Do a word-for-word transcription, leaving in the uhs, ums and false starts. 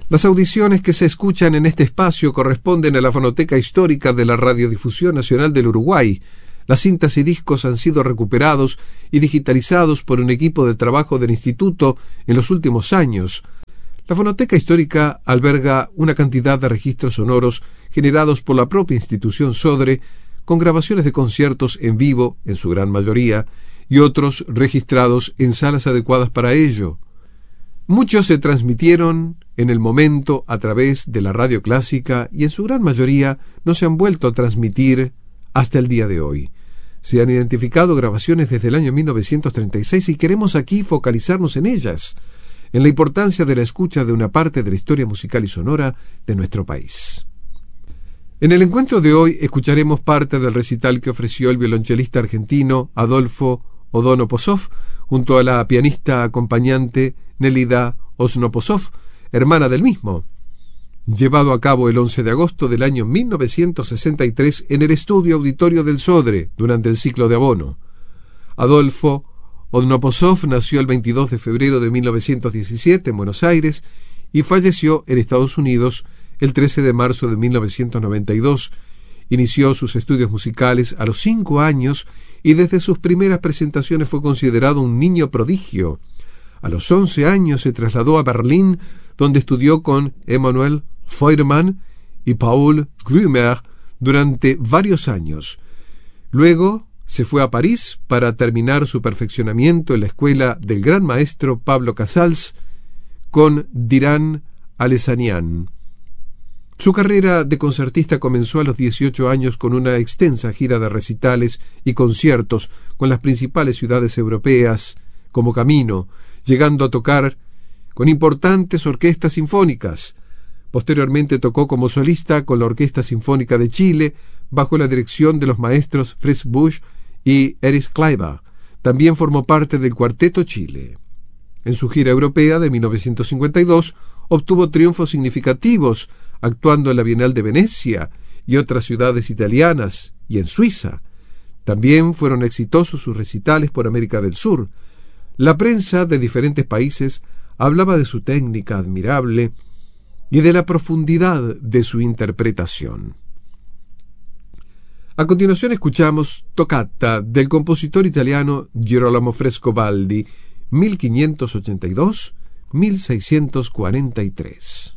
Las audiciones que se escuchan en este espacio corresponden a la fonoteca histórica de la Radiodifusión Nacional del Uruguay. Las cintas y discos han sido recuperados y digitalizados por un equipo de trabajo del Instituto en los últimos años. La fonoteca histórica alberga una cantidad de registros sonoros generados por la propia institución Sodre, con grabaciones de conciertos en vivo, en su gran mayoría, y otros registrados en salas adecuadas para ello. Muchos se transmitieron en el momento a través de la radio clásica y en su gran mayoría no se han vuelto a transmitir hasta el día de hoy. Se han identificado grabaciones desde el año mil novecientos treinta y seis y queremos aquí focalizarnos en ellas, en la importancia de la escucha de una parte de la historia musical y sonora de nuestro país. En el encuentro de hoy escucharemos parte del recital que ofreció el violonchelista argentino Adolfo Odonoposov junto a la pianista acompañante Nelida Osnoposov, hermana del mismo, llevado a cabo el once de agosto del año mil novecientos sesenta y tres en el estudio auditorio del Sodre durante el ciclo de abono. Adolfo Odnoposov nació el veintidós de febrero de mil novecientos diecisiete en Buenos Aires y falleció en Estados Unidos el trece de marzo de mil novecientos noventa y dos. Inició sus estudios musicales a los cinco años y desde sus primeras presentaciones fue considerado un niño prodigio. A los once años se trasladó a Berlín, donde estudió con Emanuel Feuermann y Paul Grümer durante varios años. Luego se fue a París para terminar su perfeccionamiento en la escuela del gran maestro Pablo Casals con Diran Alesanian. Su carrera de concertista comenzó a los dieciocho años con una extensa gira de recitales y conciertos con las principales ciudades europeas como camino, llegando a tocar con importantes orquestas sinfónicas. Posteriormente tocó como solista con la Orquesta Sinfónica de Chile, bajo la dirección de los maestros Fritz Busch y Erich Kleiber. También formó parte del Cuarteto Chile. En su gira europea de mil novecientos cincuenta y dos obtuvo triunfos significativos, actuando en la Bienal de Venecia y otras ciudades italianas, y en Suiza. También fueron exitosos sus recitales por América del Sur. La prensa de diferentes países hablaba de su técnica admirable y de la profundidad de su interpretación. A continuación escuchamos Toccata del compositor italiano Girolamo Frescobaldi, mil quinientos ochenta y dos a mil seiscientos cuarenta y tres.